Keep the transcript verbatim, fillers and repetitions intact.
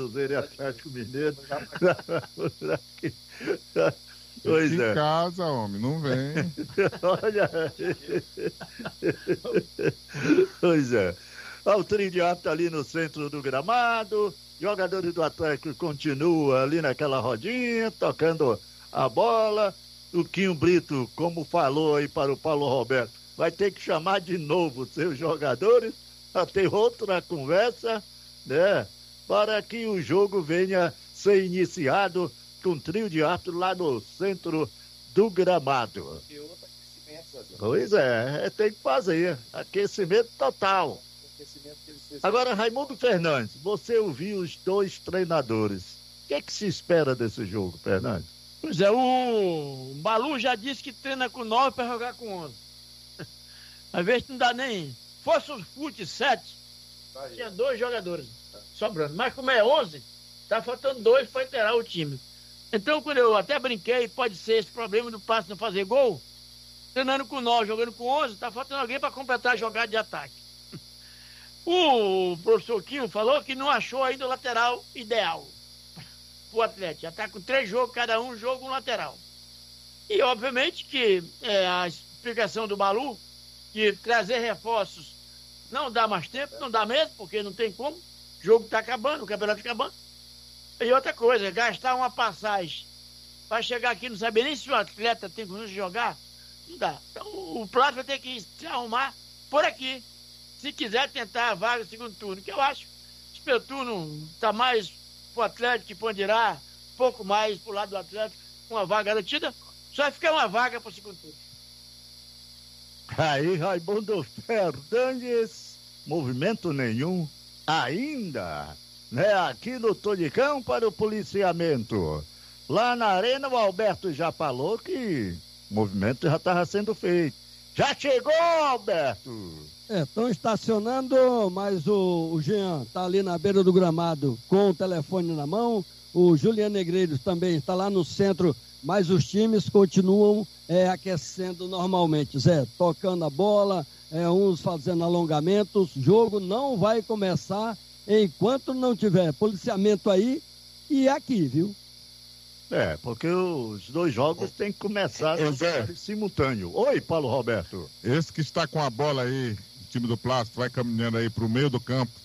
Cruzeiro e Atlético Mineiro. Pois Fica é. em casa, homem, não vem. Olha. Pois é. O trio de árbitro ali no centro do gramado. Jogadores do Atlético continuam ali naquela rodinha, tocando a bola. O Quinho Brito, como falou aí para o Paulo Roberto, vai ter que chamar de novo seus jogadores para ter outra conversa, né? Para que o jogo venha ser iniciado com um trio de árbitro lá no centro do gramado. Pois é, tem que fazer. Aquecimento total. Agora, Raimundo Fernandes, você ouviu os dois treinadores. O que é que se espera desse jogo, Fernandes? Pois é, o Balu já disse que treina com nove para jogar com onze. Às vezes não dá nem. Fosse o fute sete, tinha dois jogadores sobrando. Mas como é onze, tá faltando dois para inteirar o time. Então, quando eu até brinquei, pode ser esse problema do passe não fazer gol. Treinando com nove, jogando com onze, tá faltando alguém para completar a jogada de ataque. O professor Quinho falou que não achou ainda o lateral ideal o Atlético. Já tá com três jogos, cada um jogo um lateral. E obviamente que é, a explicação do Balu de trazer reforços não dá mais tempo, não dá mesmo, porque não tem como. O jogo tá acabando, o campeonato tá acabando. E outra coisa, gastar uma passagem para chegar aqui e não saber nem se o atleta tem condições de jogar, não dá. Então o Prato vai ter que se arrumar por aqui, se quiser tentar a vaga no segundo turno, que eu acho que o primeiro turno está mais pro Atlético que Pandirá, pouco mais pro lado do Atlético, uma vaga garantida, só vai ficar uma vaga pro segundo turno. Aí, Raimundo Fernandes, movimento nenhum ainda, né? Aqui no Tonicão para o policiamento. Lá na arena o Alberto já falou que o movimento já estava sendo feito. Já chegou, Alberto! É, estão estacionando, mas o, o Jean está ali na beira do gramado com o telefone na mão. O Juliano Negreiros também está lá no centro, mas os times continuam é, aquecendo normalmente, Zé, tocando a bola, é, uns fazendo alongamentos. O jogo não vai começar enquanto não tiver policiamento aí e aqui, viu? É, porque os dois jogos têm que começar em simultâneo. Oi, Paulo Roberto. Esse que está com a bola aí, o time do Plástico, vai caminhando aí para o meio do campo,